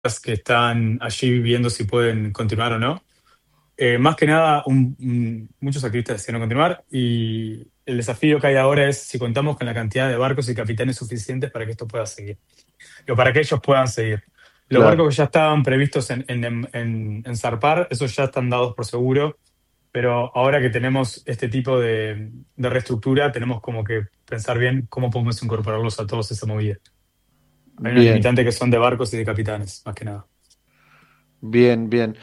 que están allí viendo si pueden continuar o no. Más que nada, muchos activistas decidieron continuar y el desafío que hay ahora es si contamos con la cantidad de barcos y capitanes suficientes para que esto pueda seguir, o para que ellos puedan seguir. Los Claro. barcos que ya estaban previstos en zarpar, esos ya están dados por seguro, pero ahora que tenemos este tipo de reestructura, tenemos como que pensar bien cómo podemos incorporarlos a todos esa movida. Hay una Bien, limitante que son de barcos y de capitanes, más que nada. bien, bien.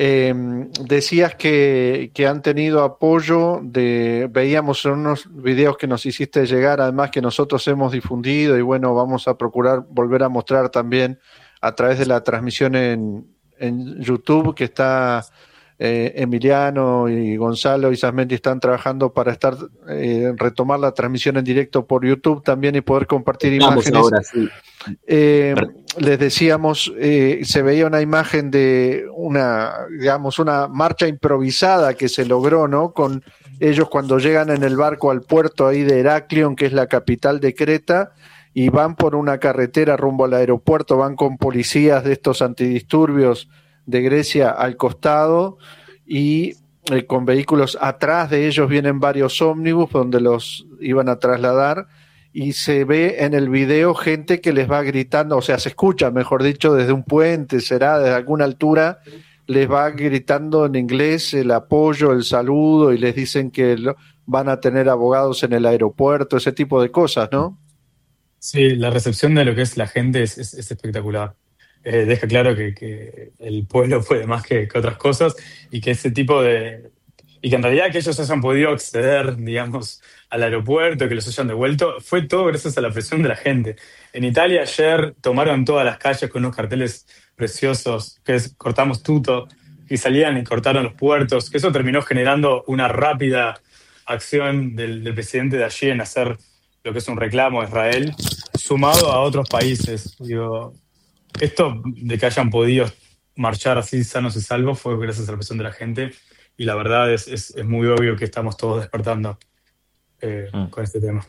Decías que han tenido apoyo veíamos en unos videos que nos hiciste llegar, además que nosotros hemos difundido y bueno, vamos a procurar volver a mostrar también a través de la transmisión en YouTube que está Emiliano y Gonzalo y Sasmendi están trabajando para retomar la transmisión en directo por YouTube también y poder compartir Estamos imágenes. ahora, sí. Eh, Les decíamos, se veía una imagen de digamos, una marcha improvisada que se logró, ¿no? Con ellos cuando llegan en el barco al puerto ahí de Heraklion, que es la capital de Creta, y van por una carretera rumbo al aeropuerto, van con policías de estos antidisturbios de Grecia al costado y con vehículos atrás de ellos vienen varios ómnibus donde los iban a trasladar y se ve en el video gente que les va gritando, o sea, se escucha, mejor dicho, desde un puente, será desde alguna altura, les va gritando en inglés el apoyo, el saludo y les dicen que van a tener abogados en el aeropuerto, ese tipo de cosas, ¿no? Sí, la recepción de lo que es la gente es espectacular. Deja claro que el pueblo puede más que otras cosas y que ese tipo de... Y que en realidad que ellos hayan podido acceder, digamos, al aeropuerto, que los hayan devuelto, fue todo gracias a la presión de la gente. En Italia ayer tomaron todas las calles con unos carteles preciosos, que es cortamos tuto, y salían y cortaron los puertos, que eso terminó generando una rápida acción del presidente de allí en hacer lo que es un reclamo a Israel, sumado a otros países. Digo, esto de que hayan podido marchar así sanos y salvos fue gracias a la presión de la gente y la verdad es muy obvio que estamos todos despertando Mm. con este tema.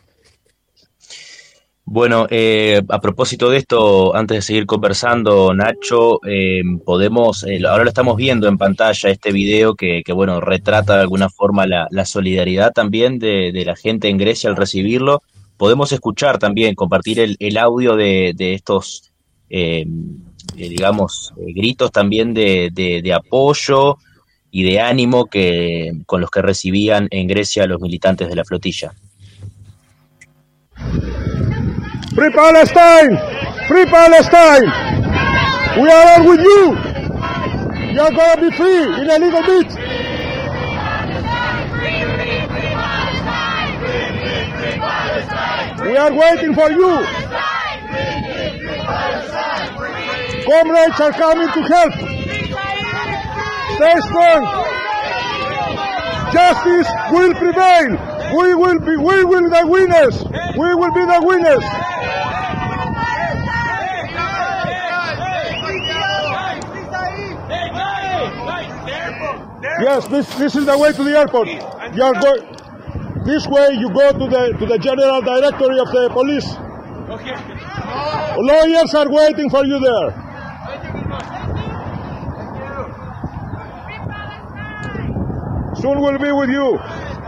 Bueno, a propósito de esto, antes de seguir conversando, Nacho, podemos, ahora lo estamos viendo en pantalla, este video que bueno, retrata de alguna forma la solidaridad también de la gente en Grecia al recibirlo. Podemos escuchar también, compartir el audio de estos, digamos, gritos también de apoyo y de ánimo con los que recibían en Grecia los militantes de la flotilla. Free Palestine! Free Palestine! We are all with you! You are going to be free in a little bit! We are waiting for you! Comrades are coming to help! Stay strong! Justice will prevail! We will be the winners! We will be the winners! Yes, this is the way to the airport. You are this way. You go to the general directory of the police. Lawyers are waiting for you there. Soon we'll be with you.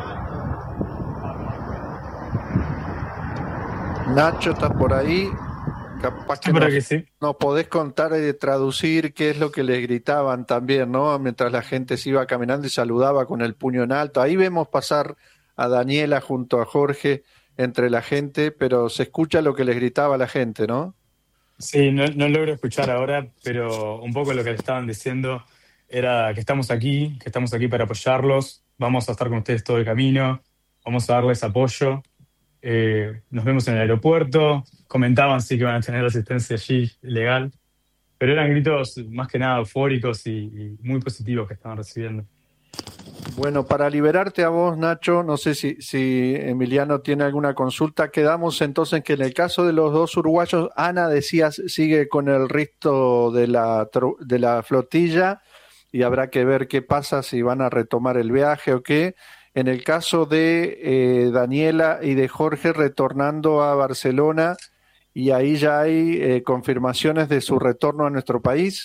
Nacho está por ahí. Capaz que Sí, para que sí. nos podés contar y traducir qué es lo que les gritaban también, ¿no? Mientras la gente se iba caminando y saludaba con el puño en alto. Ahí vemos pasar a Daniela junto a Jorge entre la gente, pero se escucha lo que les gritaba la gente, ¿no? Sí, no logro escuchar ahora, pero un poco lo que le estaban diciendo era que estamos aquí para apoyarlos, vamos a estar con ustedes todo el camino, vamos a darles apoyo. Nos vemos en el aeropuerto, comentaban sí que van a tener asistencia allí legal, pero eran gritos más que nada eufóricos y muy positivos que estaban recibiendo. Bueno, para liberarte a vos, Nacho, no sé si Emiliano tiene alguna consulta. Quedamos entonces que en el caso de los dos uruguayos, Ana decías sigue con el resto de la flotilla y habrá que ver qué pasa, si van a retomar el viaje o qué. En el caso de Daniela y de Jorge retornando a Barcelona y ahí ya hay confirmaciones de su retorno a nuestro país.